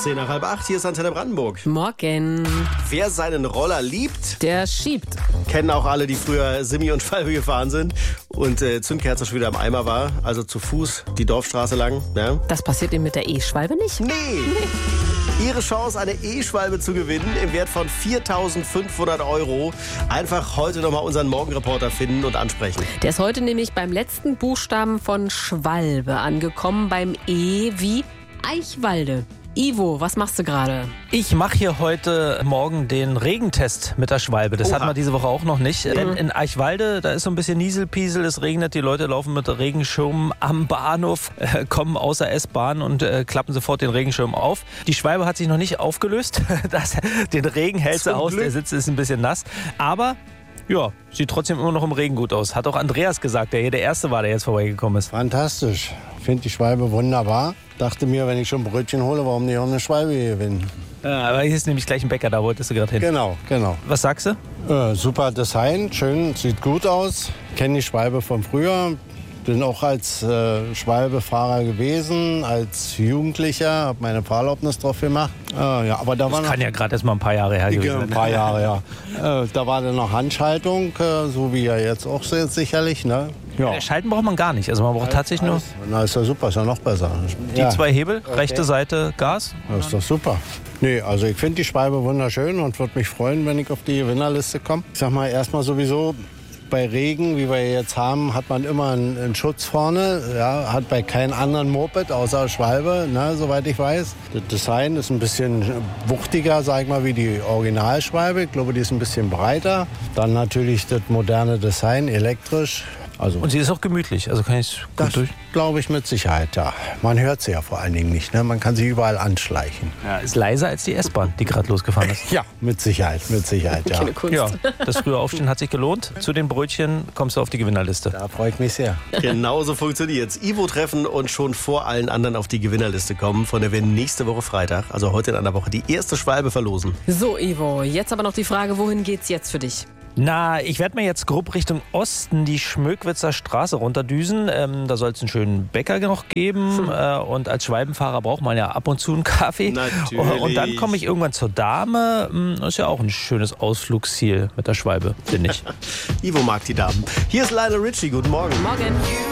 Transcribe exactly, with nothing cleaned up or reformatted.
zehn nach halb acht, hier ist Antenne Brandenburg. Morgen. Wer seinen Roller liebt, Der schiebt. kennen auch alle, die früher Simi und Schwalbe gefahren sind und äh, Zündkerze schon wieder im Eimer war, also zu Fuß die Dorfstraße lang. Ja? Das passiert ihm mit der E-Schwalbe nicht? Nee! Ihre Chance, eine E-Schwalbe zu gewinnen im Wert von viertausendfünfhundert Euro. Einfach heute nochmal unseren Morgenreporter finden und ansprechen. Der ist heute nämlich beim letzten Buchstaben von Schwalbe angekommen, beim E wie Eichwalde. Ivo, was machst du gerade? Ich mache hier heute Morgen den Regentest mit der Schwalbe. Das Oha. hatten wir diese Woche auch noch nicht. Denn in Eichwalde, da ist so ein bisschen Nieselpiesel, es regnet, die Leute laufen mit Regenschirmen am Bahnhof, äh, kommen außer S-Bahn und äh, klappen sofort den Regenschirm auf. Die Schwalbe hat sich noch nicht aufgelöst. Das, den Regen hält sie Zum aus, Glück. der Sitz ist ein bisschen nass. Aber ja, sieht trotzdem immer noch im Regen gut aus. Hat auch Andreas gesagt, der hier der Erste war, der jetzt vorbeigekommen ist. Fantastisch. Finde die Schwalbe wunderbar. Dachte mir, wenn ich schon Brötchen hole, warum nicht auch eine Schwalbe gewinnen? Ja, aber hier ist nämlich gleich ein Bäcker, da wolltest du gerade hin. Genau, genau. Was sagst du? Äh, super Design, schön, sieht gut aus. Kenne die Schwalbe von früher. Bin auch als äh, Schwalbe-Fahrer gewesen, als Jugendlicher, habe meine Fahrerlaubnis drauf gemacht. Äh, ja, aber da war Das noch kann ja gerade erst mal ein paar Jahre her gewesen ein sein. paar Jahre, ja. Äh, da war dann noch Handschaltung, äh, so wie ja jetzt auch se- sicherlich. Ne? Ja. Schalten braucht man gar nicht. Also man braucht tatsächlich nur Na, ist ja super, ist ja noch besser. die ja. zwei Hebel, rechte Seite Gas. Das ist doch super. Nee, also ich finde die Schwalbe wunderschön und würde mich freuen, wenn ich auf die Gewinnerliste komme. Ich sag mal, erstmal sowieso bei Regen, wie wir jetzt haben, hat man immer einen, einen Schutz vorne. Ja, hat bei keinem anderen Moped außer Schwalbe, ne, soweit ich weiß. Das Design ist ein bisschen wuchtiger, sag ich mal, wie die Originalschwalbe. Ich glaube, die ist ein bisschen breiter. Dann natürlich das moderne Design, elektrisch. Also Und sie ist auch gemütlich. Also kann ich gut das durch. glaube ich mit Sicherheit, ja. Man hört sie ja vor allen Dingen nicht. Ne? Man kann sie überall anschleichen. Ja, ist leiser als die S-Bahn, die gerade losgefahren ist. Ja, mit Sicherheit, mit Sicherheit, ja. Keine Kunst. Ja, das frühe Aufstehen hat sich gelohnt. Zu den Brötchen kommst du auf die Gewinnerliste. Da freue ich mich sehr. Genauso funktioniert's. Ivo treffen und schon vor allen anderen auf die Gewinnerliste kommen, von der wir nächste Woche Freitag, also heute in einer Woche, die erste Schwalbe verlosen. So, Ivo, jetzt aber noch die Frage, wohin geht's jetzt für dich? Na, ich werde mir jetzt grob Richtung Osten die Schmöckwitzer Straße runterdüsen. Ähm, da soll es einen schönen Bäcker noch geben. Äh, und als Schwalbenfahrer braucht man ja ab und zu einen Kaffee. Natürlich. Und dann komme ich irgendwann zur Dame. Hm, Das ist ja auch ein schönes Ausflugsziel mit der Schwalbe, finde ich. Ivo mag die Damen. Hier ist Lionel Richie, guten Morgen. Morgen.